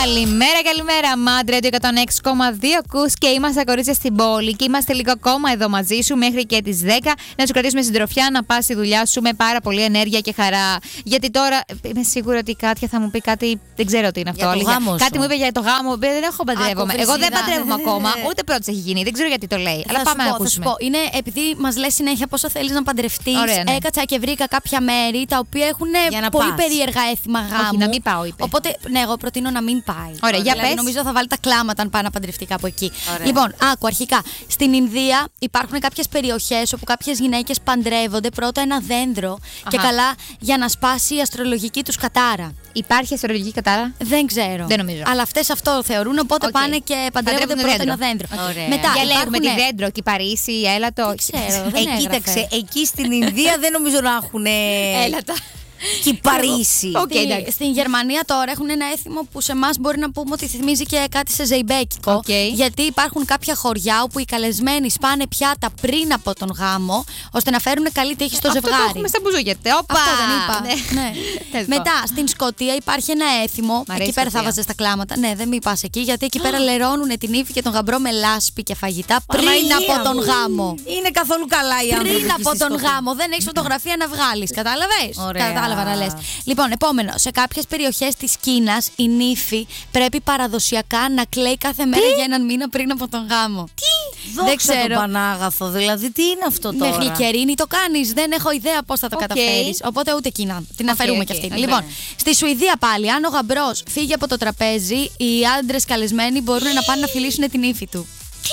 Καλημέρα, Μάντρε, το 106,2 ακούς και είμαστε κορίτσια στην πόλη. Και είμαστε λίγο ακόμα εδώ μαζί σου μέχρι και τις 10. Να σου κρατήσουμε συντροφιά, να πας στη δουλειά σου με πάρα πολύ ενέργεια και χαρά. Γιατί τώρα είμαι σίγουρη ότι η Κάτια θα μου πει κάτι, δεν ξέρω τι είναι αυτό. Κάτι μου είπε για το γάμο. Δεν έχω παντρεύομαι. Εγώ δεν παντρεύομαι ακόμα, ούτε πρώτη έχει γίνει. Δεν ξέρω γιατί το λέει. Αλλά πάμε να ακούσουμε. Θα σου πω, είναι επειδή μας λες συνέχεια πόσο θέλεις να παντρευτείς. Ναι. Έκατσα και βρήκα κάποια μέρη τα οποία έχουν πολύ περίεργα έθιμα γάμου. Όχι, να μην πάω, είπε. Οπότε, ναι, εγώ προτείνω να μην πάει. Ωραία, για πες. Νομίζω θα βάλει τα κλάματα αν πάει να παντρευτεί κάπου εκεί. Ωραία. Λοιπόν, άκου αρχικά. Στην Ινδία υπάρχουν κάποιες περιοχές όπου κάποιες γυναίκες παντρεύονται πρώτα ένα δέντρο και καλά για να σπάσει η αστρολογική τους κατάρα. Υπάρχει αστρολογική κατάρα? Δεν ξέρω. Δεν νομίζω. Αλλά αυτές αυτό θεωρούν, οπότε πάνε και παντρεύονται πρώτα ένα δέντρο. Ωραία. Μετά για λέγουμε τη δέντρο και η Παρίσι, η έλατο. Δεν ξέρω. Κοίταξε, εκεί στην Ινδία δεν νομίζω να έχουν έλατα. Και Παρίσι. Στην Γερμανία τώρα έχουν ένα έθιμο που σε εμάς μπορεί να πούμε ότι θυμίζει και κάτι σε ζεϊμπέκικο. Γιατί υπάρχουν κάποια χωριά όπου οι καλεσμένοι σπάνε πιάτα πριν από τον γάμο, ώστε να φέρουν καλή τύχη στο ζευγάρι. Αυτό το έχουμε στα μπουζούκια. Αυτό δεν είπα. Ναι. Μετά στην Σκωτία υπάρχει ένα έθιμο. Εκεί πέρα θα βάζες τα κλάματα. Ναι, δεν μην πας εκεί, γιατί εκεί πέρα λερώνουν την ύφη και τον γαμπρό με λάσπη και φαγητά πριν από τον γάμο. Είναι καθόλου καλά οι άνθρωποι. Πριν από τον γάμο. Δεν έχεις φωτογραφία να βγάλεις. Κατάλαβες? Λοιπόν, επόμενο. Σε κάποιες περιοχές της Κίνας η νύφη πρέπει παραδοσιακά να κλαίει κάθε μέρα για έναν μήνα πριν από τον γάμο. Δεν ξέρω. Το Πανάγαθο, δηλαδή τι είναι αυτό τώρα? Με γλυκερίνη το κάνεις. Δεν έχω ιδέα πώς θα το καταφέρεις. Οπότε ούτε Κίνα. Την αφαιρούμε κι αυτή. Λοιπόν, στη Σουηδία πάλι, αν ο γαμπρός φύγει από το τραπέζι, οι άντρες καλεσμένοι μπορούν να πάνε να φιλήσουν την ύφη του.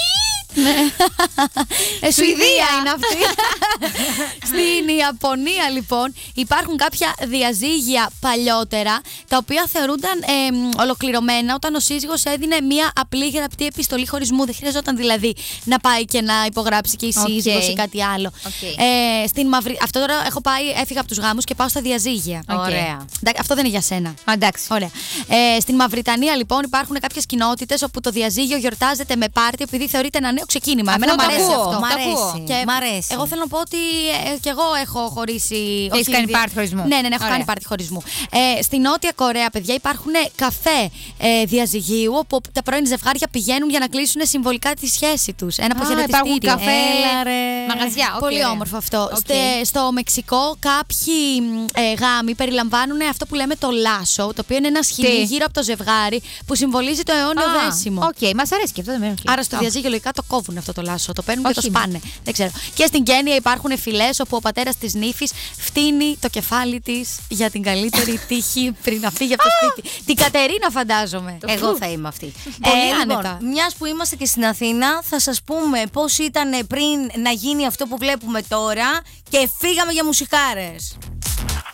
Σουηδία είναι αυτή. Στην Ιαπωνία λοιπόν υπάρχουν κάποια διαζύγια παλιότερα, τα οποία θεωρούνταν ολοκληρωμένα όταν ο σύζυγος έδινε μια απλή γραπτή επιστολή χωρισμού. Δεν χρειαζόταν δηλαδή να πάει και να υπογράψει και η σύζυγος ή κάτι άλλο. Αυτό τώρα έχω πάει, έφυγα από τους γάμους και πάω στα διαζύγια. Ωραία. Αυτό δεν είναι για σένα. Εντάξει. Ωραία. Στην Μαυριτανία λοιπόν υπάρχουν κάποιες κοινότητες όπου το διαζύγιο γιορτάζεται με πάρτι, επειδή θεωρείται ένα νέο ξεκίνημα. Εμένα μου αρέσει αυτό. Μ' αρέσει. Εγώ θέλω να πω ότι και εγώ έχω χωρίσει. Έχεις κάνει πάρτι χωρισμού? Ναι, έχω κάνει πάρτι χωρισμού. Στη Νότια Κορέα, παιδιά, υπάρχουν καφέ διαζυγίου, όπου τα πρώην ζευγάρια πηγαίνουν για να κλείσουν συμβολικά τη σχέση τους. Ένα αποχαιρετιστήριο. Υπάρχουν καφέ, μαγαζιά. Πολύ όμορφο αυτό. Στο Μεξικό, κάποιοι γάμοι περιλαμβάνουν αυτό που λέμε το λάσο, το οποίο είναι ένα σχοινί γύρω από το ζευγάρι που συμβολίζει το αιώνιο δέσιμο. Μας αρέσει και αυτό, δεν με ενοχλεί. Άρα στο διαζύγιο λογικά το κόβουν αυτό το λάσο, το παίρνουν και το σπάνε. Δεν ξέρω. Και στην Κένια υπάρχουν φυλές όπου ο πατέρας της νύφης φτύνει το κεφάλι της για την καλύτερη τύχη πριν να φύγει από το σπίτι. Την Κατερίνα, φαντάζομαι. Εγώ θα είμαι αυτή. Λοιπόν, μιας που είμαστε και στην Αθήνα, θα σας πούμε πώς ήταν πριν να γίνει αυτό που βλέπουμε τώρα και φύγαμε για μουσικάρες.